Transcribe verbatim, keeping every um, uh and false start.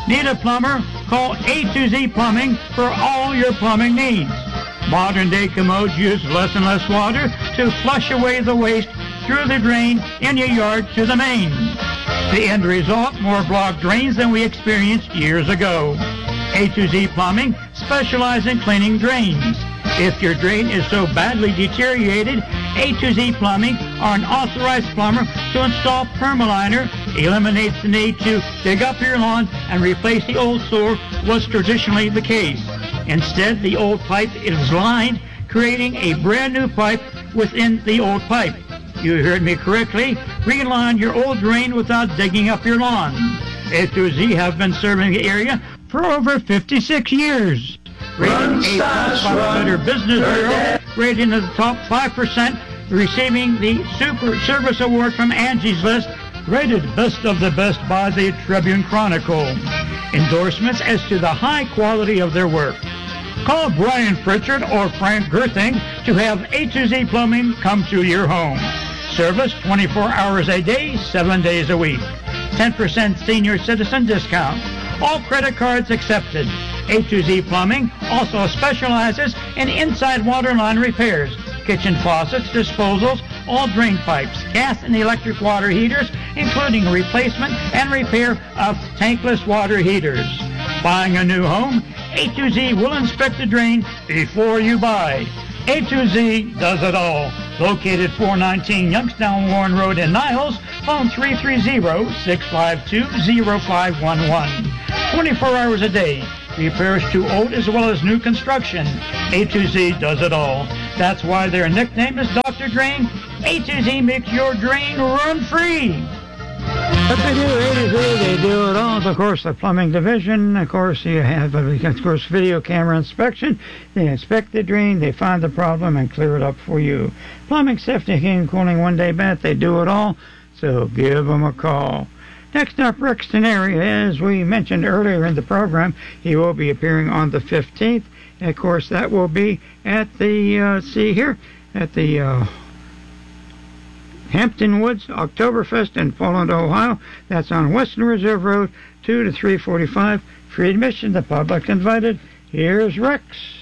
Need a plumber? Call A to Z Plumbing for all your plumbing needs. Modern day commodes use less and less water to flush away the waste through the drain in your yard to the main. The end result, more blocked drains than we experienced years ago. A to Z Plumbing specializes in cleaning drains. If your drain is so badly deteriorated, A to Z Plumbing are an authorized plumber to install Permaliner, eliminates the need to dig up your lawn and replace the old sewer was traditionally the case. Instead, the old pipe is lined, creating a brand new pipe within the old pipe. You heard me correctly. Reline your old drain without digging up your lawn. A to Z have been serving the area for over fifty-six years. Rated a top five Better Business Bureau, rated in the top five percent, receiving the Super Service Award from Angie's List, rated Best of the Best by the Tribune Chronicle. Endorsements as to the high quality of their work. Call Brian Pritchard or Frank Gerthing to have A to Z Plumbing come to your home. Service twenty-four hours a day, seven days a week. ten percent senior citizen discount. All credit cards accepted. A to Z Plumbing also specializes in inside water line repairs, kitchen faucets, disposals, all drain pipes, gas and electric water heaters, including replacement and repair of tankless water heaters. Buying a new home? A to Z will inspect the drain before you buy. A to Z does it all. Located four nineteen Youngstown Warren Road in Niles, phone three three zero, six five two, zero five one one. twenty-four hours a day. Repairs to old as well as new construction. A to Z does it all. That's why their nickname is Doctor Drain. A to Z makes your drain run free. But they do A to Z, they do it all. Of course, the plumbing division, of course, you have, of course, video camera inspection. They inspect the drain, they find the problem, and clear it up for you. Plumbing, safety, heating, cooling, one-day bath, they do it all. So give them a call. Next up, Rex Teneri, as we mentioned earlier in the program, he will be appearing on the fifteenth. And of course, that will be at the, uh, see here, at the uh, Hampton Woods Oktoberfest in Poland, Ohio. That's on Western Reserve Road, two to three forty-five. Free admission, the public invited. Here's Rex.